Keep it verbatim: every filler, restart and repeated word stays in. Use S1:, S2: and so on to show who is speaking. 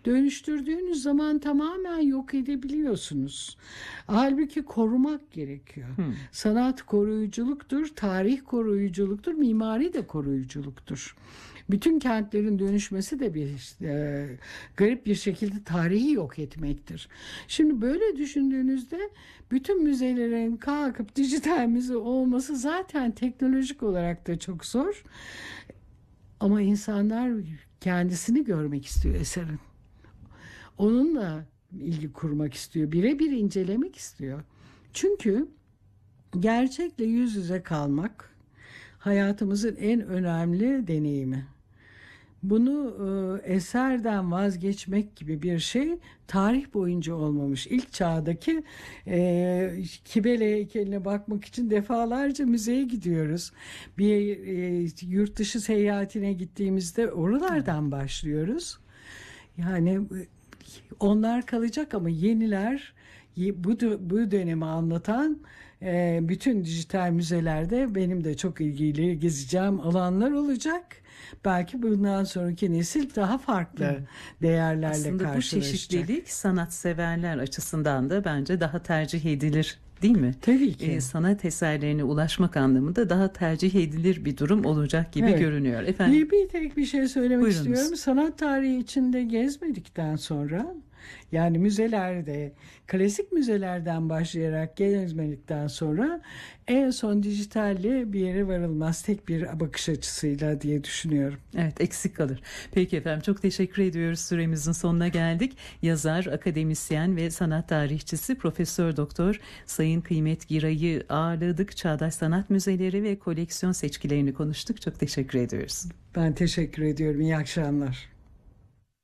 S1: Dönüştürdüğünüz zaman tamamen yok edebiliyorsunuz. Halbuki korumak gerekiyor.
S2: Hmm.
S1: Sanat koruyuculuktur, tarih koruyuculuktur, mimari de koruyuculuktur. Bütün kentlerin dönüşmesi de bir e, garip bir şekilde tarihi yok etmektir. Şimdi böyle düşündüğünüzde bütün müzelerin kalkıp dijital müze olması zaten teknolojik olarak da çok zor. Ama insanlar kendisini görmek istiyor eserin. Onunla ilgi kurmak istiyor. Birebir incelemek istiyor. Çünkü gerçekle yüz yüze kalmak hayatımızın en önemli deneyimi. Bunu e, eserden vazgeçmek gibi bir şey tarih boyunca olmamış. İlk çağdaki e, Kibele heykeline bakmak için defalarca müzeye gidiyoruz. Bir e, yurt dışı seyahatine gittiğimizde oralardan başlıyoruz. Yani onlar kalacak ama yeniler, bu bu dönemi anlatan e, bütün dijital müzelerde benim de çok ilgili gezeceğim alanlar olacak. Belki bundan sonraki nesil daha farklı evet. değerlerle
S2: Aslında
S1: karşılaşacak.
S2: Bu çeşitlilik sanatseverler açısından da bence daha tercih edilir. Değil mi?
S1: Tabii ki.
S2: Ee, sanat eserlerine ulaşmak anlamında daha tercih edilir bir durum olacak gibi
S1: evet.
S2: görünüyor. Efendim.
S1: Bir, bir tek bir şey söylemek
S2: Buyurunuz.
S1: istiyorum. Sanat tarihi içinde gezmedikten sonra, yani müzelerde, klasik müzelerden başlayarak gezmedikten sonra en son dijitalle bir yere varılmaz, tek bir bakış açısıyla diye düşünüyorum.
S2: Evet, eksik kalır. Peki efendim, çok teşekkür ediyoruz. Süremizin sonuna geldik. Yazar, akademisyen ve sanat tarihçisi Profesör Doktor Sayın Kıymet Giray'ı ağırladık. Çağdaş Sanat Müzeleri ve koleksiyon seçkilerini konuştuk. Çok teşekkür ediyoruz.
S1: Ben teşekkür ediyorum. İyi akşamlar.